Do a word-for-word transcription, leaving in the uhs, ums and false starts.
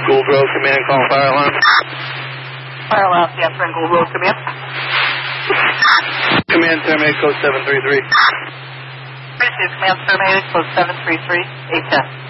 Gould Road, command, call fire alarm. Fire alarm, yes, we're in Gould Road, command. Command, terminate, code seven three three. Appreciate command, terminated, code seven three three, eight ten.